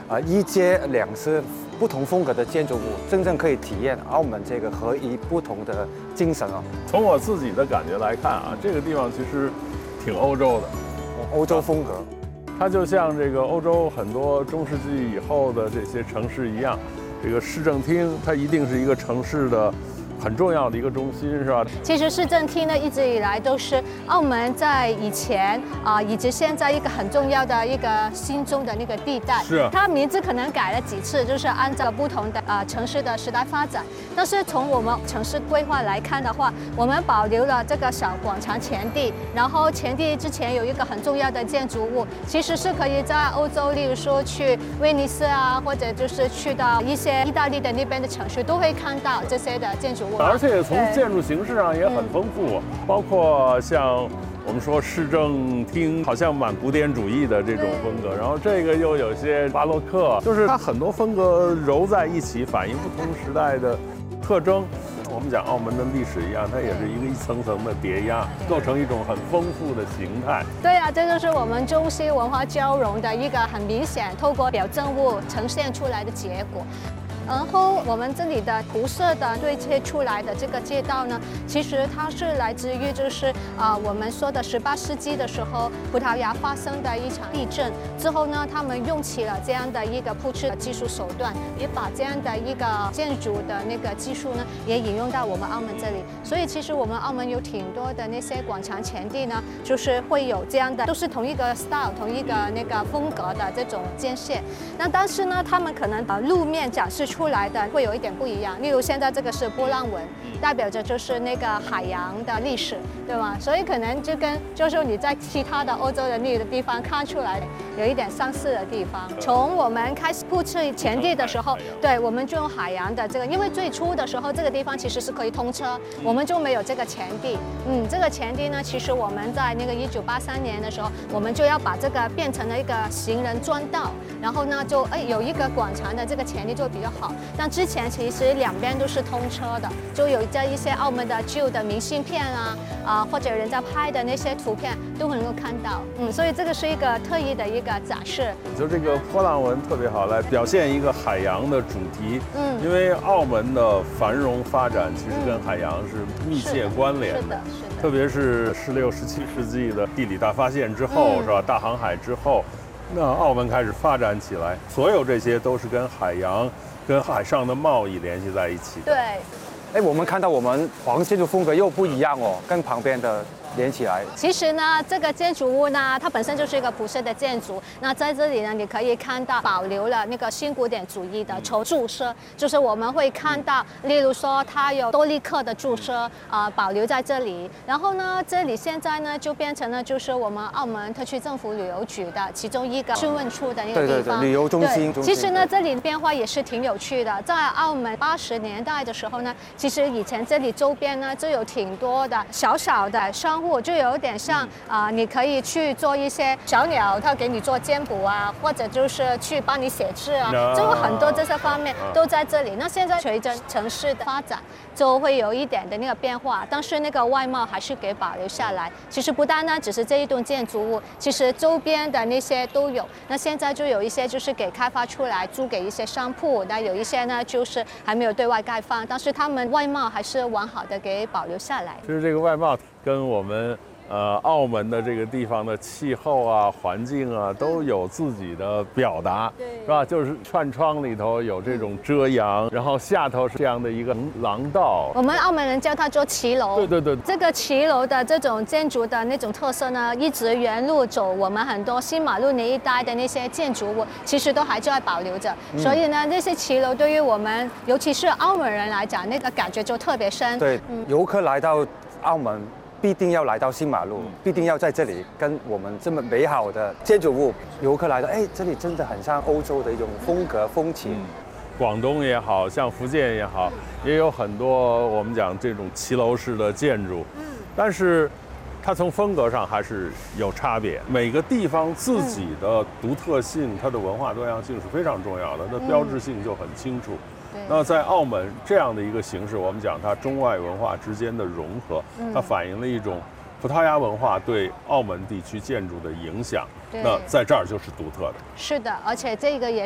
一街两室不同风格的建筑物，真正可以体验澳门这个合一不同的精神哦。 从我自己的感觉来看啊，这个地方其实挺欧洲的， 欧洲风格。 它就像这个欧洲很多中世纪以后的这些城市一样，这个市政厅它一定是一个城市的很重要的一个中心，是吧？ 其实市政厅呢，一直以来都是澳门在以前以及现在一个很重要的一个心中的那个地带。 是。 它名字可能改了几次，就是按照不同的城市的时代发展。但是从我们城市规划来看的话，我们保留了这个小广场前地，然后前地之前有一个很重要的建筑物，其实是可以在欧洲，例如说去威尼斯啊，或者就是去到一些意大利的那边的城市，都会看到这些的建筑物。 而且从建筑形式上也很丰富，包括像我们说市政厅，好像蛮古典主义的这种风格，然后这个又有些巴洛克，就是它很多风格揉在一起，反映不同时代的特征。我们讲澳门的历史一样，它也是一层层的叠压，构成一种很丰富的形态。 对啊，这就是我们中西文化交融的一个很明显，透过表证物呈现出来的结果。然后我们这里的涂色的对切出来的这个街道呢，其实它是来自于就是我们说的18世纪的时候，葡萄牙发生的一场地震之后呢，他们用起了这样的一个铺设的技术手段，也把这样的一个建筑的那个技术呢，也引用到我们澳门这里。所以其实我们澳门有挺多的那些广场前地呢，就是会有这样的，都是同一个 style、同一个那个风格的这种建设。那但是呢，他们可能路面展示出来的会有一点不一样，例如现在这个是波浪纹，代表着就是那个海洋的历史，对吗？所以可能就跟就是你在其他的欧洲的那个地方看出来有一点相似的地方。从我们开始铺设前地的时候，对，我们就用海洋的这个，因为最初的时候这个地方其实是可以通车，我们就没有这个前地。这个前地呢，其实我们在那个1983年的时候，我们就要把这个变成了一个行人专道，然后呢就有一个广场的这个前地就比较好。但之前其实两边都是通车的，就有这一些澳门的旧的明信片或者人家拍的那些图片都能够看到。所以这个是一个特意的一个展示。 就这个波浪纹特别好，来表现一个海洋的主题。因为澳门的繁荣发展其实跟海洋是密切关联的。是的。特别是16、17世纪的地理大发现之后，是吧？大航海之后，那澳门开始发展起来，所有这些都是跟海洋、跟海上的贸易联系在一起的。 对。 我们看到我们黄建筑风格又不一样哦，跟旁边的连起来。 其实呢，这个建筑物呢，它本身就是一个铺设的建筑。那在这里呢，你可以看到保留了那个新古典主义的注释，就是我们会看到，例如说它有多利克的注释保留在这里。然后呢，这里现在呢就变成了就是我们澳门特区政府旅游局的其中一个询问处的那个地方。 对，旅游中心。 其实呢，这里变化也是挺有趣的。在澳门80年代的时候呢，其实以前这里周边呢就有挺多的小小的商户，就有点像你可以去做一些小鸟，他给你做占卜或者就是去帮你写字就有很多这些方面都在这里。那现在随着城市的发展，就会有一点的那个变化，但是那个外貌还是给保留下来。其实不单单只是这一栋建筑物，其实周边的那些都有。那现在就有一些就是给开发出来租给一些商铺，那有一些呢就是还没有对外开放，但是他们外貌还是完好的给保留下来。 就是这个外貌跟我们澳门的这个地方的气候环境都有自己的表达，是吧？就是串窗里头有这种遮阳，然后下头是这样的一个廊道。 我们澳门人叫它做骑楼。 对。 这个骑楼的这种建筑的那种特色呢，一直沿路走，我们很多新马路那一带的那些建筑物，其实都还在保留着。所以呢，那些骑楼对于我们，尤其是澳门人来讲，那个感觉就特别深。 对，游客来到澳门，必定要来到新马路，必定要在这里跟我们这么美好的建筑物，游客来到，这里真的很像欧洲的一种风格风情。 广东也好像福建也好，也有很多我们讲这种骑楼式的建筑，但是它从风格上还是有差别。每个地方自己的独特性，它的文化多样性是非常重要的，它的标志性就很清楚。那在澳门这样的一个形式，我们讲它中外文化之间的融合，它反映了一种葡萄牙文化对澳门地区建筑的影响。那在这儿就是独特的。 是的，而且这个也